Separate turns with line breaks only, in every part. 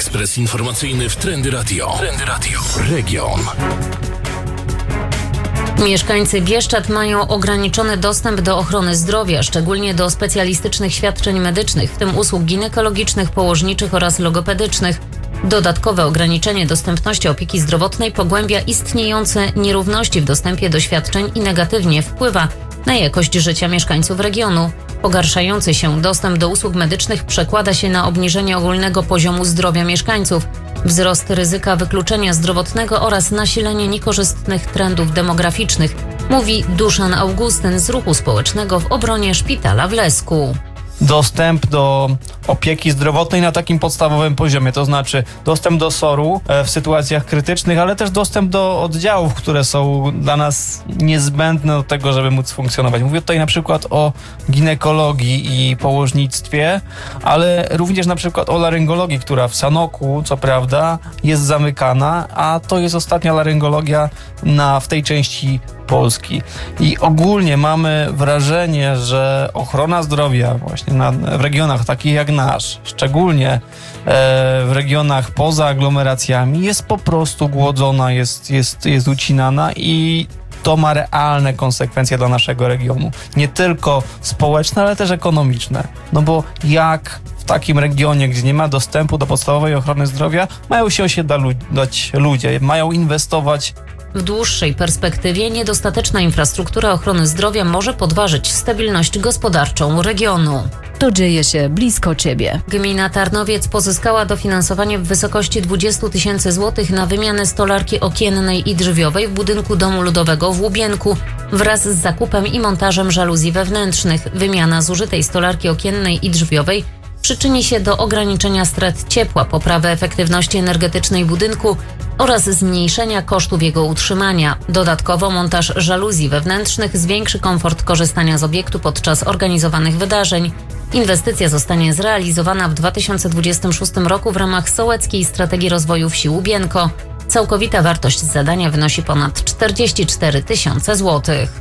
Ekspres informacyjny w Trendy Radio. Trendy Radio. Region.
Mieszkańcy Bieszczad mają ograniczony dostęp do ochrony zdrowia, szczególnie do specjalistycznych świadczeń medycznych, w tym usług ginekologicznych, położniczych oraz logopedycznych. Dodatkowe ograniczenie dostępności opieki zdrowotnej pogłębia istniejące nierówności w dostępie do świadczeń i negatywnie wpływa na jakość życia mieszkańców regionu. Pogarszający się dostęp do usług medycznych przekłada się na obniżenie ogólnego poziomu zdrowia mieszkańców, wzrost ryzyka wykluczenia zdrowotnego oraz nasilenie niekorzystnych trendów demograficznych, mówi Duszan Augustyn z Ruchu Społecznego w obronie szpitala w Lesku.
Dostęp do opieki zdrowotnej na takim podstawowym poziomie, to znaczy dostęp do SOR-u w sytuacjach krytycznych, ale też dostęp do oddziałów, które są dla nas niezbędne do tego, żeby móc funkcjonować. Mówię tutaj na przykład o ginekologii i położnictwie, ale również na przykład o laryngologii, która w Sanoku, co prawda, jest zamykana, a to jest ostatnia laryngologia w tej części Polski. I ogólnie mamy wrażenie, że ochrona zdrowia właśnie w regionach takich jak nasz, szczególnie w regionach poza aglomeracjami, jest po prostu głodzona, jest ucinana i to ma realne konsekwencje dla naszego regionu. Nie tylko społeczne, ale też ekonomiczne. No bo jak w takim regionie, gdzie nie ma dostępu do podstawowej ochrony zdrowia, mają się osiedlać ludzie, mają inwestować.
W dłuższej perspektywie niedostateczna infrastruktura ochrony zdrowia może podważyć stabilność gospodarczą regionu.
To dzieje się blisko Ciebie.
Gmina Tarnowiec pozyskała dofinansowanie w wysokości 20 000 złotych na wymianę stolarki okiennej i drzwiowej w budynku Domu Ludowego w Łubienku wraz z zakupem i montażem żaluzji wewnętrznych. Wymiana zużytej stolarki okiennej i drzwiowej przyczyni się do ograniczenia strat ciepła, poprawy efektywności energetycznej budynku oraz zmniejszenia kosztów jego utrzymania. Dodatkowo montaż żaluzji wewnętrznych zwiększy komfort korzystania z obiektu podczas organizowanych wydarzeń. Inwestycja zostanie zrealizowana w 2026 roku w ramach Sołeckiej Strategii Rozwoju Wsi Łubienko. Całkowita wartość zadania wynosi ponad 44 000 złotych.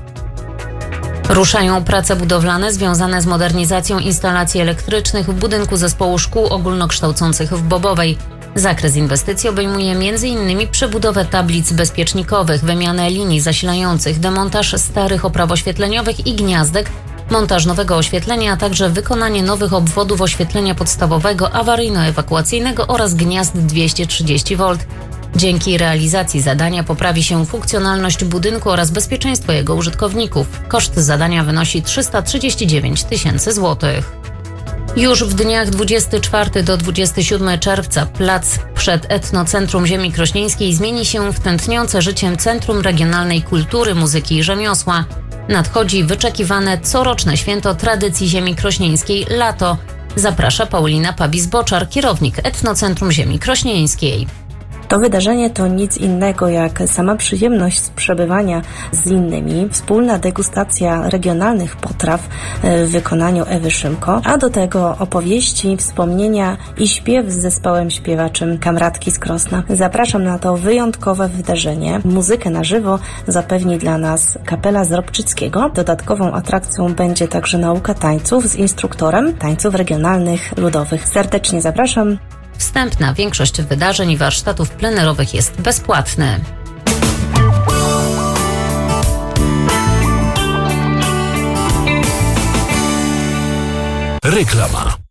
Ruszają prace budowlane związane z modernizacją instalacji elektrycznych w budynku Zespołu Szkół Ogólnokształcących w Bobowej. Zakres inwestycji obejmuje m.in. przebudowę tablic bezpiecznikowych, wymianę linii zasilających, demontaż starych opraw oświetleniowych i gniazdek, montaż nowego oświetlenia, a także wykonanie nowych obwodów oświetlenia podstawowego, awaryjno-ewakuacyjnego oraz gniazd 230 V. Dzięki realizacji zadania poprawi się funkcjonalność budynku oraz bezpieczeństwo jego użytkowników. Koszt zadania wynosi 339 000 złotych. Już w dniach 24 do 27 czerwca plac przed Etnocentrum Ziemi Krośnieńskiej zmieni się w tętniące życiem Centrum Regionalnej Kultury, Muzyki i Rzemiosła. Nadchodzi wyczekiwane coroczne święto tradycji ziemi krośnieńskiej Lato. Zaprasza Paulina Pabis-Boczar, kierownik Etnocentrum Ziemi Krośnieńskiej.
To wydarzenie to nic innego jak sama przyjemność z przebywania z innymi, wspólna degustacja regionalnych potraw w wykonaniu Ewy Szymko, a do tego opowieści, wspomnienia i śpiew z zespołem śpiewaczym Kamratki z Krosna. Zapraszam na to wyjątkowe wydarzenie. Muzykę na żywo zapewni dla nas kapela z Robczyckiego. Dodatkową atrakcją będzie także nauka tańców z instruktorem tańców regionalnych ludowych. Serdecznie zapraszam.
Wstęp na większość wydarzeń i warsztatów plenerowych jest bezpłatny.
Reklama.